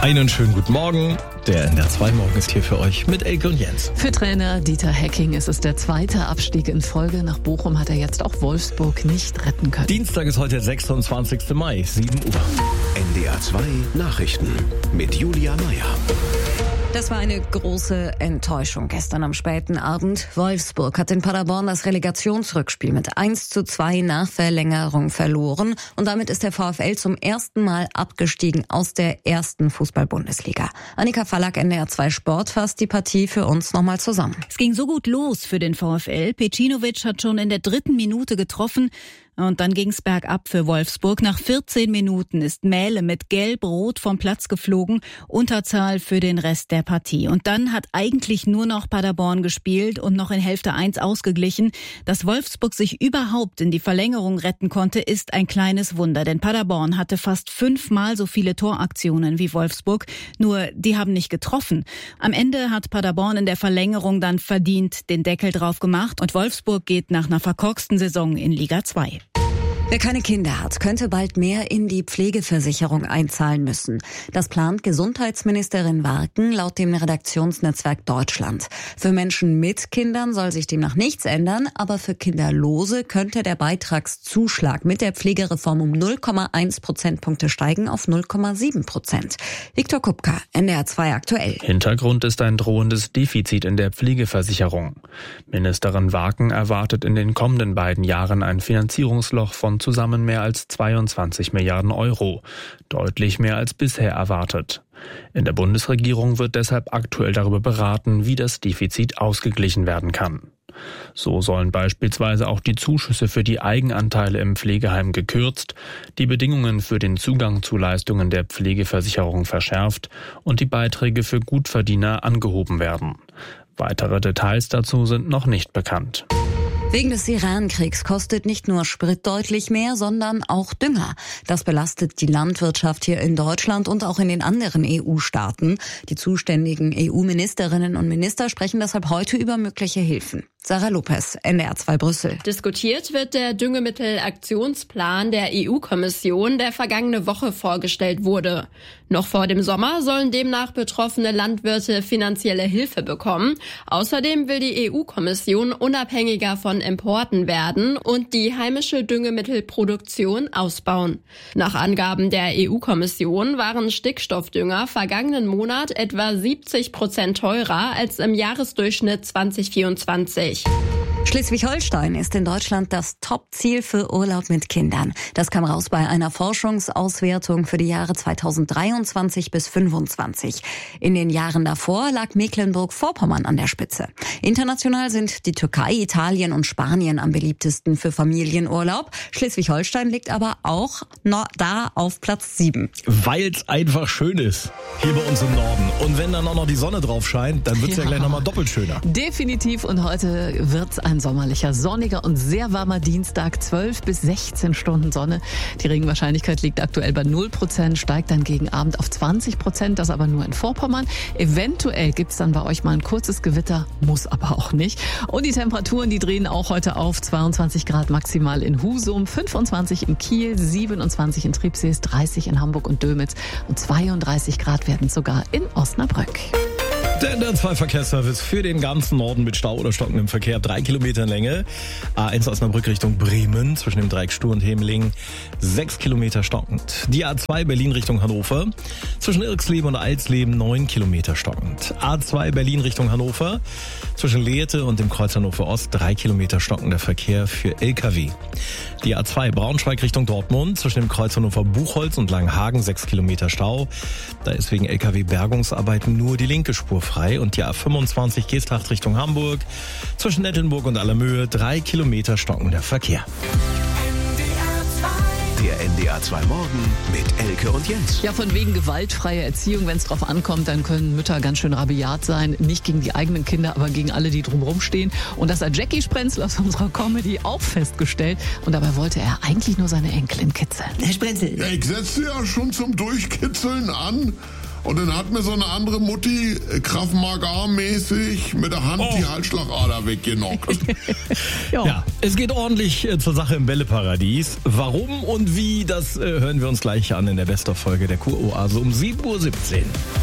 Einen schönen guten Morgen. Der NDR 2 Morgen ist hier für euch mit Elke und Jens. Für Trainer Dieter Hecking ist es der zweite Abstieg in Folge. Nach Bochum hat er jetzt auch Wolfsburg nicht retten können. Dienstag ist heute der 26. Mai, 7 Uhr. NDR 2 Nachrichten mit Julia Meyer. Das war eine große Enttäuschung gestern am späten Abend. Wolfsburg hat in Paderborn das Relegationsrückspiel mit 1:2 nach Verlängerung verloren. Und damit ist der VfL zum ersten Mal abgestiegen aus der ersten Fußball-Bundesliga. Annika Fallack, NDR 2 Sport, fasst die Partie für uns nochmal zusammen. Es ging so gut los für den VfL. Pecinovic hat schon in der 3. Minute getroffen. Und dann ging's bergab für Wolfsburg. Nach 14 Minuten ist Mähle mit Gelb-Rot vom Platz geflogen. Unterzahl für den Rest der Partie. Und dann hat eigentlich nur noch Paderborn gespielt und noch in Hälfte 1 ausgeglichen. Dass Wolfsburg sich überhaupt in die Verlängerung retten konnte, ist ein kleines Wunder. Denn Paderborn hatte fast 5-mal so viele Toraktionen wie Wolfsburg. Nur die haben nicht getroffen. Am Ende hat Paderborn in der Verlängerung dann verdient den Deckel drauf gemacht. Und Wolfsburg geht nach einer verkorksten Saison in Liga 2. Wer keine Kinder hat, könnte bald mehr in die Pflegeversicherung einzahlen müssen. Das plant Gesundheitsministerin Warken laut dem Redaktionsnetzwerk Deutschland. Für Menschen mit Kindern soll sich demnach nichts ändern, aber für Kinderlose könnte der Beitragszuschlag mit der Pflegereform um 0,1 Prozentpunkte steigen auf 0,7%. Viktor Kupka, NDR 2 aktuell. Hintergrund ist ein drohendes Defizit in der Pflegeversicherung. Ministerin Warken erwartet in den kommenden beiden Jahren ein Finanzierungsloch von zusammen mehr als 22 Milliarden Euro, deutlich mehr als bisher erwartet. In der Bundesregierung wird deshalb aktuell darüber beraten, wie das Defizit ausgeglichen werden kann. So sollen beispielsweise auch die Zuschüsse für die Eigenanteile im Pflegeheim gekürzt, die Bedingungen für den Zugang zu Leistungen der Pflegeversicherung verschärft und die Beiträge für Gutverdiener angehoben werden. Weitere Details dazu sind noch nicht bekannt. Wegen des Iran-Kriegs kostet nicht nur Sprit deutlich mehr, sondern auch Dünger. Das belastet die Landwirtschaft hier in Deutschland und auch in den anderen EU-Staaten. Die zuständigen EU-Ministerinnen und Minister sprechen deshalb heute über mögliche Hilfen. Sarah Lopez, NDR 2 Brüssel. Diskutiert wird der Düngemittelaktionsplan der EU-Kommission, der vergangene Woche vorgestellt wurde. Noch vor dem Sommer sollen demnach betroffene Landwirte finanzielle Hilfe bekommen. Außerdem will die EU-Kommission unabhängiger von Importen werden und die heimische Düngemittelproduktion ausbauen. Nach Angaben der EU-Kommission waren Stickstoffdünger vergangenen Monat etwa 70% teurer als im Jahresdurchschnitt 2024. Schleswig-Holstein ist in Deutschland das Top-Ziel für Urlaub mit Kindern. Das kam raus bei einer Forschungsauswertung für die Jahre 2023 bis 2025. In den Jahren davor lag Mecklenburg-Vorpommern an der Spitze. International sind die Türkei, Italien und Spanien am beliebtesten für Familienurlaub. Schleswig-Holstein liegt aber auch da auf Platz 7. Weil es einfach schön ist, hier bei uns im Norden. Und wenn dann auch noch die Sonne drauf scheint, dann wird es ja gleich nochmal doppelt schöner. Definitiv, und heute wird's ein sommerlicher, sonniger und sehr warmer Dienstag, 12 bis 16 Stunden Sonne. Die Regenwahrscheinlichkeit liegt aktuell bei 0%, steigt dann gegen Abend auf 20%, das aber nur in Vorpommern. Eventuell gibt's dann bei euch mal ein kurzes Gewitter, muss aber auch nicht. Und die Temperaturen, die drehen auch heute auf, 22 Grad maximal in Husum, 25 in Kiel, 27 in Tribsees, 30 in Hamburg und Dömitz und 32 Grad werden sogar in Osnabrück. Der NDR 2 Verkehrsservice für den ganzen Norden mit Stau oder stockendem Verkehr. 3 Kilometer in Länge. A1 Osnabrück Richtung Bremen zwischen dem Dreieck Stur und Hemeling. 6 Kilometer stockend. Die A2 Berlin Richtung Hannover. Zwischen Irxleben und Alsleben 9 Kilometer stockend. A2 Berlin Richtung Hannover. Zwischen Lehrte und dem Kreuz Hannover Ost 3 Kilometer stockender Verkehr für LKW. Die A2 Braunschweig Richtung Dortmund. Zwischen dem Kreuz Hannover Buchholz und Langenhagen 6 Kilometer Stau. Da ist wegen LKW-Bergungsarbeiten nur die linke Spur frei. Und die A25 Geesthacht Richtung Hamburg. Zwischen Nettenburg und Allermöhe 3 Kilometer stockender Verkehr. Der NDR 2 Morgen mit Elke und Jens. Ja, von wegen gewaltfreie Erziehung, wenn es drauf ankommt, dann können Mütter ganz schön rabiat sein. Nicht gegen die eigenen Kinder, aber gegen alle, die drumherum stehen. Und das hat Jackie Sprenzel aus unserer Comedy auch festgestellt. Und dabei wollte er eigentlich nur seine Enkelin kitzeln. Herr Sprenzel. Ja, ich setze ja schon zum Durchkitzeln an. Und dann hat mir so eine andere Mutti, Krav Maga-mäßig, mit der Hand die Halsschlagader weggenockt. Ja, es geht ordentlich zur Sache im Bälleparadies. Warum und wie, das hören wir uns gleich an in der Best-of-Folge der Kuroase um 7:17 Uhr.